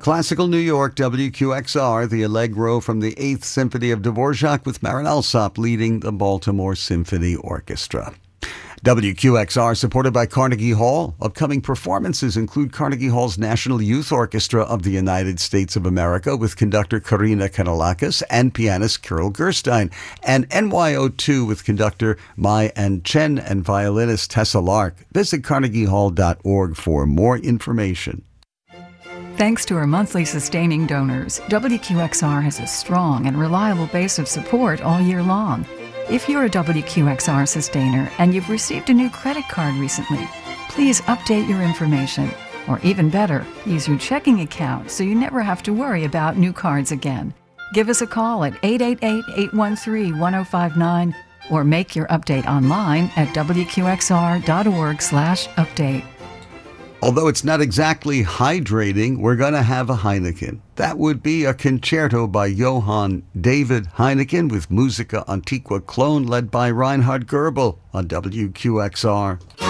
Classical New York, WQXR, the Allegro from the 8th Symphony of Dvorak with Marin Alsop leading the Baltimore Symphony Orchestra. WQXR, supported by Carnegie Hall. Upcoming performances include Carnegie Hall's National Youth Orchestra of the United States of America with conductor Karina Kanellakis and pianist Kirill Gerstein, and NYO2 with conductor Mai An Chen and violinist Tessa Lark. Visit carnegiehall.org for more information. Thanks to our monthly sustaining donors, WQXR has a strong and reliable base of support all year long. If you're a WQXR sustainer and you've received a new credit card recently, please update your information. Or even better, use your checking account so you never have to worry about new cards again. Give us a call at 888-813-1059 or make your update online at wqxr.org/update. Although it's not exactly hydrating, we're going to have a Heineken. That would be a concerto by Johann David Heineken with Musica Antiqua Clone led by Reinhard Goebel on WQXR.